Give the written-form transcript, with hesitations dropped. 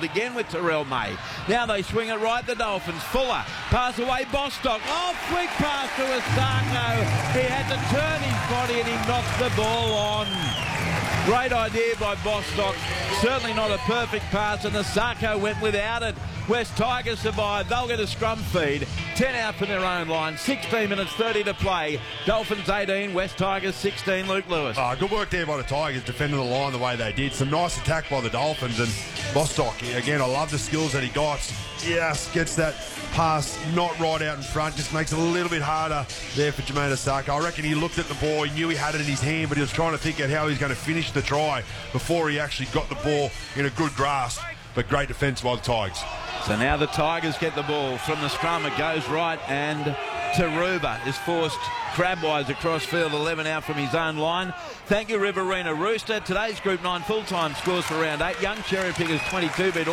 involved again with Terrell May. Now they swing it right, the Dolphins. Fuller, pass away, Bostock. Oh, quick pass to Asako. He had to turn his body and he knocked the ball on. Great idea by Bostock. Certainly not a perfect pass, and Asako went without it. West Tigers survive. They'll get a scrum feed. 10 out from their own line. 16 minutes 30 to play. Dolphins 18, West Tigers 16. Luke Lewis. Good work there by the Tigers, defending the line the way they did. Some nice attack by the Dolphins, and Bostock, again, I love the skills that he got. Yes, gets that pass not right out in front, just makes it a little bit harder there for Jermaine Asako. I reckon he looked at the ball, he knew he had it in his hand, but he was trying to think out how he was going to finish the try before he actually got the ball in a good grasp. But great defence by the Tigers. So now the Tigers get the ball from the scrum. It goes right, and Taruba is forced crabwise across field, 11 out from his own line. Thank you, Riverina Rooster. Today's Group 9 full-time scores for round 8. Young Cherry Pickers 22 beat